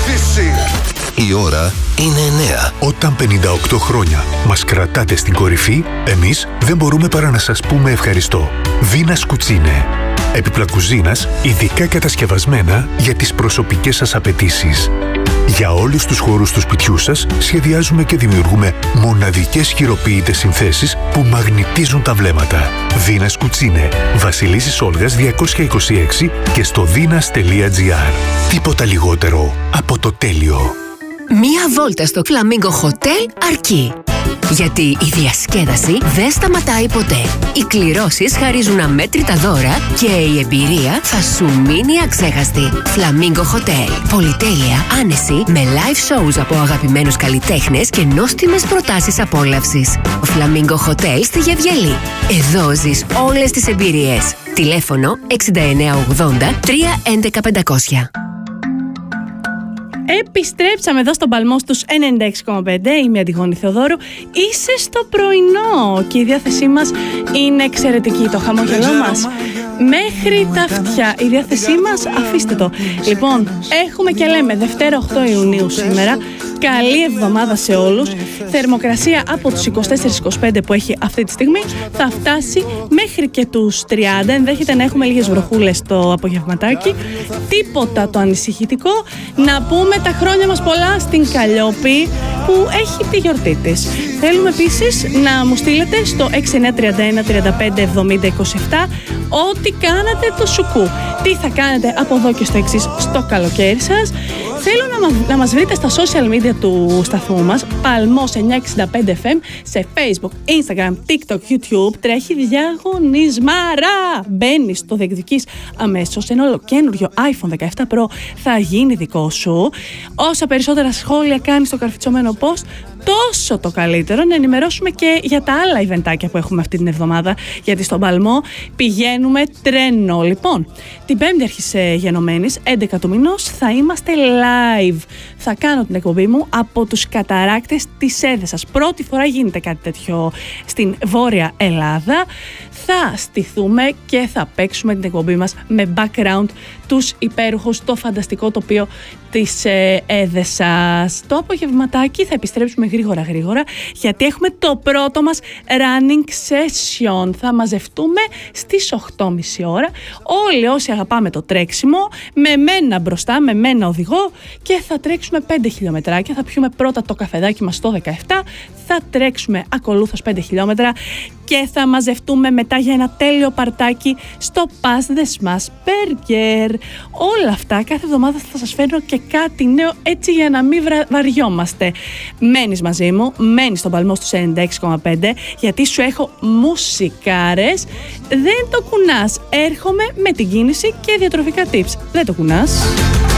Δύση. Η ώρα είναι 9. Όταν 58 χρόνια μας κρατάτε στην κορυφή, εμείς δεν μπορούμε παρά να σας πούμε ευχαριστώ. Βίνας Κουτσίνε. Έπιπλα κουζίνας, ειδικά κατασκευασμένα για τις προσωπικές σας απαιτήσεις. Για όλους τους χώρους του σπιτιού σας σχεδιάζουμε και δημιουργούμε μοναδικές χειροποίητες συνθέσεις που μαγνητίζουν τα βλέμματα. Βίνας Κουτσίνε. Βασιλίσσης Όλγας 226 και στο vinas.gr. Τίποτα λιγότερο από το τέλειο. Μία βόλτα στο Flamingo Hotel αρκεί. Γιατί η διασκέδαση δεν σταματάει ποτέ. Οι κληρώσεις χαρίζουν αμέτρητα δώρα και η εμπειρία θα σου μείνει αξέχαστη. Flamingo Hotel. Πολυτέλεια, άνεση, με live shows από αγαπημένους καλλιτέχνες και νόστιμες προτάσεις απόλαυσης. Flamingo Hotel στη Γεβγελή. Εδώ ζεις όλες τις εμπειρίες. Τηλέφωνο 6980 311 500. Επιστρέψαμε εδώ στον Παλμό στους 96,5. Είμαι η Αντιγόνη Θεοδόρου. Είσαι στο πρωινό και η διάθεσή μας είναι εξαιρετική. Το χαμόγελό μας μέχρι τα αυτιά. Η διάθεσή μας, αφήστε το. Λοιπόν, έχουμε και λέμε Δευτέρα 8 Ιουνίου σήμερα. Καλή εβδομάδα σε όλους. Θερμοκρασία από τους 24-25 που έχει αυτή τη στιγμή θα φτάσει μέχρι και τους 30. Ενδέχεται να έχουμε λίγες βροχούλες το απογευματάκι. Τίποτα το ανησυχητικό. Να πούμε τα χρόνια μας πολλά στην Καλλιόπη που έχει τη γιορτή της. Θέλουμε επίσης να μου στείλετε στο 6931 35 70 27 ό,τι κάνατε το σουκού. Τι θα κάνετε από εδώ και στο εξής στο καλοκαίρι σας. Θέλω να μας βρείτε στα social media του σταθμού μας, Παλμός 965 FM, σε Facebook, Instagram, TikTok, YouTube. Τρέχει διαγωνισμάρα! Μπαίνεις, το διεκδικείς αμέσως. Ένα ολοκένουργιο iPhone 17 Pro θα γίνει δικό σου. Όσα περισσότερα σχόλια κάνεις στο καρφιτσωμένο post, τόσο το καλύτερο. Να ενημερώσουμε και για τα άλλα ιβεντάκια που έχουμε αυτή την εβδομάδα, γιατί στον Παλμό πηγαίνουμε τρένο. Λοιπόν, την Πέμπτη αρχής γενομένης, 11 του μηνός, θα είμαστε live. Θα κάνω την εκπομπή μου από τους καταράκτες της Έδεσσας. Πρώτη φορά γίνεται κάτι τέτοιο στην Βόρεια Ελλάδα. Θα στηθούμε και θα παίξουμε την εκπομπή μας με background τους υπέροχους, το φανταστικό τοπίο της Έδεσσας. Το απογευματάκι θα επιστρέψουμε γρήγορα γιατί έχουμε το πρώτο μας running session. Θα μαζευτούμε στις 8.30 ώρα όλοι όσοι αγαπάμε το τρέξιμο, με μένα μπροστά, με μένα οδηγό, και θα τρέξουμε 5 χιλιομετράκια. Θα πιούμε πρώτα το καφεδάκι μας στο 17, θα τρέξουμε ακολούθως 5 χιλιόμετρα και θα μαζευτούμε μετά για ένα τέλειο παρτάκι στο Pass the Smash Burger. Όλα αυτά κάθε εβδομάδα θα σας φέρνω και κάτι νέο, έτσι για να μην βαριόμαστε. Μένεις μαζί μου, μένεις στον Παλμό στους 96,5, γιατί σου έχω μουσικάρες. Δεν το κουνάς. Έρχομαι με την κίνηση και διατροφικά tips. Δεν το κουνάς.